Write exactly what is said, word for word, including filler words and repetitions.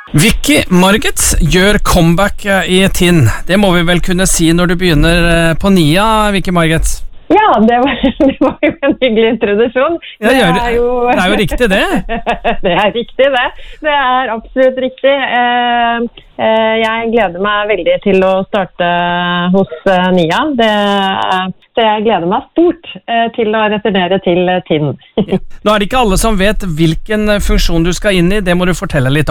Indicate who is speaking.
Speaker 1: Vicky Margit gjør comeback i Tinn. Det må vi vel kunne si når du begynner på N I A, Vicky Margit?
Speaker 2: Ja, det var, det var jo en hyggelig introduksjon.
Speaker 1: Det, det, er, jo... det er jo riktig det.
Speaker 2: Det er riktig det. Det er absolutt riktig. Jeg gleder meg veldig til å starte hos N I A. Det, det jeg gleder meg stort til å returnere til Tinn.
Speaker 1: Nå er det ikke alle som vet hvilken funksjon du skal inn i. Det må du fortelle litt om.